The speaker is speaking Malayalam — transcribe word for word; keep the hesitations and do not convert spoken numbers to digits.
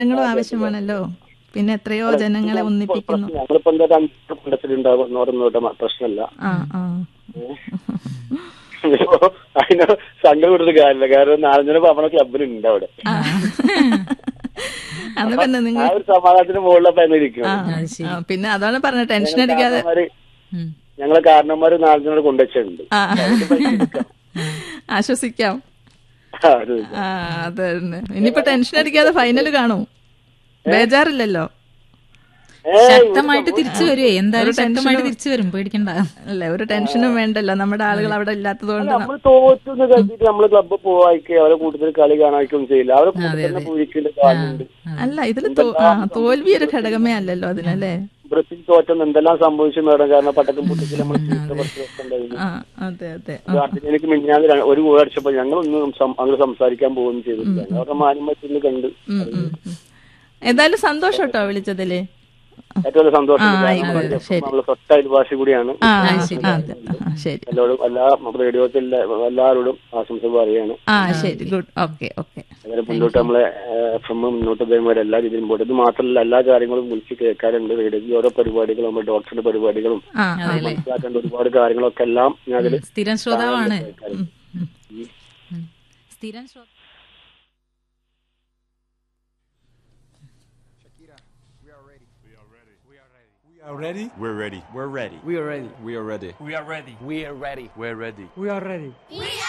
ജനങ്ങളും ആവശ്യമാണല്ലോ. പിന്നെ എത്രയോ ജനങ്ങളെ ഒന്നിപ്പിക്കുന്നു. ഞങ്ങളിപ്പോ എന്താ മനസ്സിലുണ്ടാവും നോട്ട് പ്രശ്നമല്ല. ആ ആ അതിന് സങ്കടം കൊടുത്ത കാര്യമില്ല. കാരണം നാലഞ്ചര നമ്മുടെ ക്ലബിലുണ്ട് അവിടെ. അത് പറഞ്ഞ നിങ്ങൾ ആ ഒരു സമാധാനത്തിന് മുകളിലപ്പോ ഇരിക്കും. പിന്നെ അതാണ് പറഞ്ഞ ടെൻഷൻ അടിക്കാതെ ഞങ്ങളെ കാരണന്മാര് നാലഞ്ചനോട് കൊണ്ടുവച്ചിട്ടുണ്ട്. ആശ്വസിക്കാം. ആ അത് തന്നെ. ഇനിയിപ്പോ ടെൻഷൻ അടിക്കാതെ ഫൈനൽ കാണും, ബേജാറില്ലല്ലോ. ശക്തമായിട്ട് തിരിച്ചു വരുവേ, എന്തായാലും ശക്തമായിട്ട് തിരിച്ചു വരും, പേടിക്കണ്ട. അല്ലേ, ഒരു ടെൻഷനും വേണ്ടല്ലോ, നമ്മുടെ ആളുകൾ അവിടെ ഇല്ലാത്തത് കൊണ്ട്. നമ്മൾ തോറ്റെന്ന് കരുതിട്ട് നമ്മള് ക്ലബ്ബ് പോവായിക്കോ അവരെ കൂടുതൽ കളി കാണാനും ചെയ്യില്ല. അവരെ കൂടുതൽ പൂരിക്കേണ്ട കാര്യമുണ്ട്. അല്ല, ഇതില് തോൽവി ഒരു ഘടകമേ അല്ലല്ലോ അതിനല്ലേ. ബ്രസീൽ തോറ്റെന്ന് എന്തെല്ലാം സംഭവിച്ചു മേഡം. കാരണം പട്ടക്കം പൊട്ടിച്ച് നമ്മൾ അർജന്റീനക്ക് മിഞ്ഞാന്ന് ഒരു ഗോൾ അടിച്ചപ്പോ ഞങ്ങളൊന്നും അങ്ങനെ സംസാരിക്കാൻ പോകുന്നു ചെയ്തിട്ടില്ല. അവരുടെ മാന്യമായിട്ട് കണ്ട് എന്തായാലും സന്തോഷം കേട്ടോ വിളിച്ചതില്. ഏറ്റവും സന്തോഷം. നമ്മള് തൊട്ട അയൽവാസി കൂടിയാണ്. എല്ലാവരും എല്ലാ റേഡിയോത്തിൽ എല്ലാവരോടും ആശംസ പറയാണ്. അങ്ങനെ മുന്നോട്ട് നമ്മളെ എഫ് എം മുന്നോട്ട് പോകുമ്പോൾ എല്ലാ രീതിയിലും പോയിട്ട്. ഇത് മാത്രമല്ല, എല്ലാ കാര്യങ്ങളും വിളിച്ച് കേൾക്കാറുണ്ട്. റേഡിയോയിൽ ഓരോ പരിപാടികളും നമ്മുടെ ഡോക്ടറുടെ പരിപാടികളും മനസ്സിലാക്കേണ്ട ഒരുപാട് കാര്യങ്ങളൊക്കെ എല്ലാം ഞാൻ സ്ഥിരം ശ്രോതാവാണ്. സ്ഥിരം ശ്രോതാ Are ready? We're ready. We're ready. We are ready. We are ready. We are ready. We are ready. We're ready. We are ready. We are ready. We are